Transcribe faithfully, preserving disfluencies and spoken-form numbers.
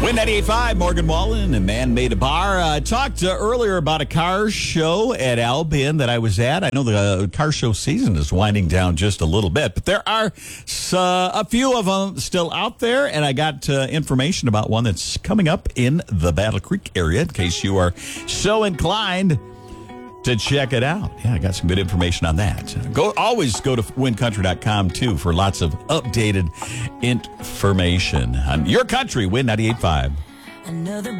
Win ninety-eight point five, Morgan Wallen and Man Made a Bar. I uh, talked uh, earlier about a car show at Albion that I was at. I know the uh, car show season is winding down just a little bit, but there are uh, a few of them still out there, and I got uh, information about one that's coming up in the Battle Creek area in case you are so inclined to check it out. Yeah, I got some good information on that. Go always go to win country dot com too for lots of updated information on your country. Win ninety-eight point five. Another